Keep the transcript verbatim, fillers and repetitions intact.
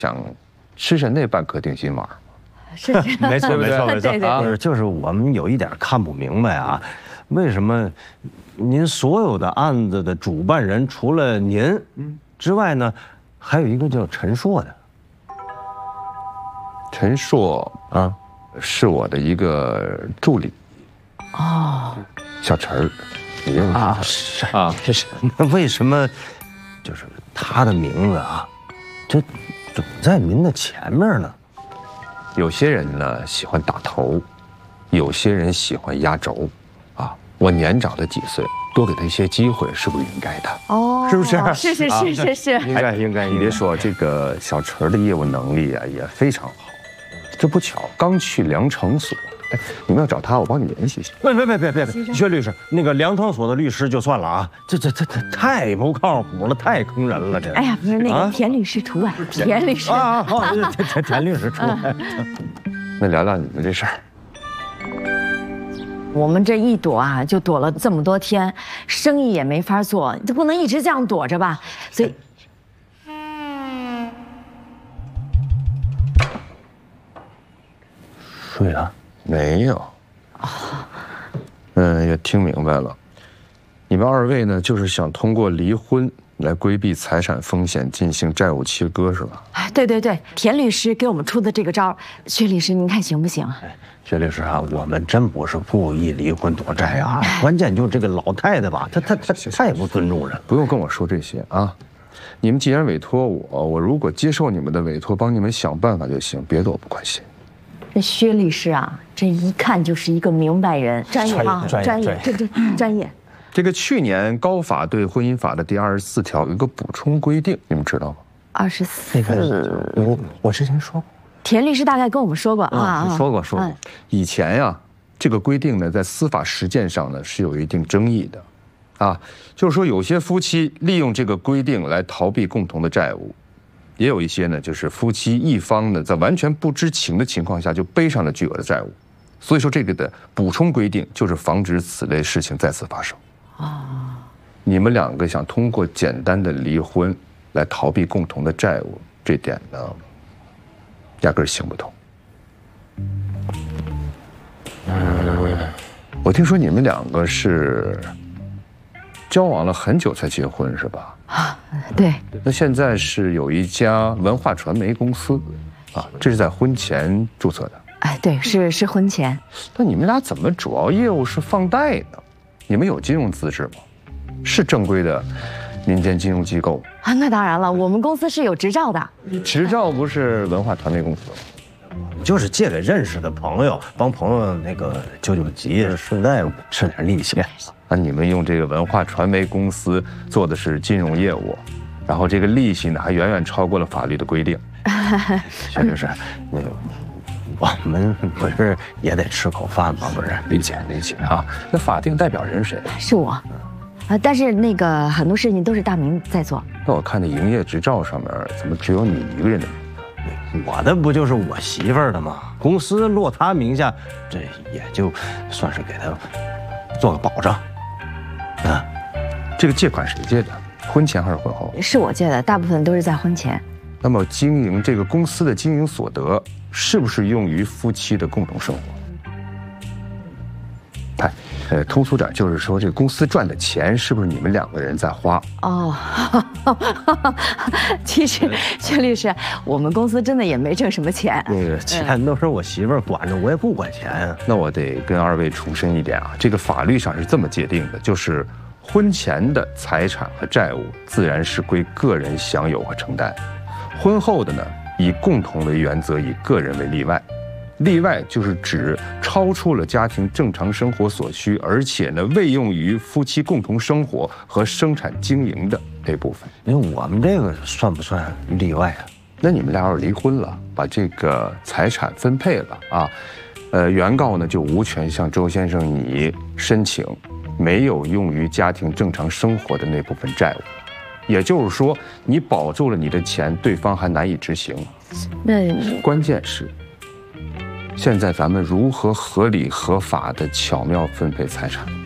想吃上那半颗定心丸。 是，没错没错没错啊！就是我们有一点看不明白啊，为什么您所有的案子的主办人除了您之外呢，还有一个叫陈硕的。 陈硕啊，是我的一个助理。哦，小陈儿，你认识啊？ 是啊，这是。那为什么就是他的名字啊，这总在您的前面呢？ 有些人呢喜欢打头，有些人喜欢压轴，啊，我年长了几岁，多给他一些机会，是不是应该的？哦，是不是？ 是是是是是， 应该应该。 你别说，这个小陈的业务能力啊也非常好。这不巧，刚去量程所。哎，你们要找他，我帮你联系一下。 别别别别别别，薛律师，那个量程所的律师就算了啊，这这这这太不靠谱了，太坑人了，这。 哎呀，不是那个田律师除外，田律师啊，好，田田田律师除外。 那聊聊你们这事儿。 我们这一躲啊，就躲了这么多天，生意也没法做，这不能一直这样躲着吧？所以。 睡了？ 没有。嗯，也听明白了。你们二位呢，就是想通过离婚来规避财产风险，进行债务切割，是吧？ 哎，对对对，田律师给我们出的这个招，薛律师您看行不行啊？ 薛律师啊，我们真不是故意离婚躲债啊，关键就是这个老太太吧，她她她太不尊重人。 不用跟我说这些啊。你们既然委托我，我如果接受你们的委托，帮你们想办法就行，别的我不关心。 这薛律师啊，这一看就是一个明白人，专业啊，专业，这这专业。 这个去年高法对婚姻法的第二十四条有一个补充规定，你们知道吗？ 二十四， 那个我我之前说过， 田律师大概跟我们说过啊， 说过说过。 以前呀，这个规定呢，在司法实践上呢是有一定争议的，啊，就是说有些夫妻利用这个规定来逃避共同的债务。也有一些呢，就是夫妻一方呢，在完全不知情的情况下就背上了巨额的债务，所以说这个的补充规定就是防止此类事情再次发生。啊，你们两个想通过简单的离婚来逃避共同的债务，这点呢，压根儿行不通。嗯，我听说你们两个是交往了很久才结婚，是吧？ 啊，对。 那现在是有一家文化传媒公司，啊，这是在婚前注册的。 哎，对，是是婚前。 那你们俩怎么主要业务是放贷呢？你们有金融资质吗？是正规的民间金融机构啊？那当然了，我们公司是有执照的。 执照不是文化传媒公司吗？ 就是借给认识的朋友，帮朋友那个救救急，顺带吃点利息。 那你们用这个文化传媒公司做的是金融业务，然后这个利息呢还远远超过了法律的规定。 薛律师，那个我们不是也得吃口饭吗？不是， 理解理解啊。那法定代表人谁？ 是我，啊，但是那个很多事情都是大明在做。 那我看那营业执照上面怎么只有你一个人的名字？ 我的不就是我媳妇儿的吗？公司落他名下，这也就算是给他做个保障。啊， 这个借款谁借的？婚前还是婚后？ 是我借的，大部分都是在婚前。 那么经营这个公司的经营所得，是不是用于夫妻的共同生活？哎，呃，通俗点就是说，这个公司赚的钱是不是你们两个人在花？ 哦，其实薛律师，我们公司真的也没挣什么钱。 那个钱都是我媳妇儿管着，我也不管钱啊。 那我得跟二位重申一点啊，这个法律上是这么界定的，就是婚前的财产和债务自然是归个人享有和承担，婚后的呢，以共同为原则，以个人为例外。例外就是指超出了家庭正常生活所需，而且呢未用于夫妻共同生活和生产经营的那部分。 因为我们这个算不算例外啊？ 那你们俩要是离婚了，把这个财产分配了啊，呃，原告呢就无权向周先生你申请没有用于家庭正常生活的那部分债务。也就是说，你保住了你的钱，对方还难以执行。 那关键是。现在咱们如何合理合法的巧妙分配财产？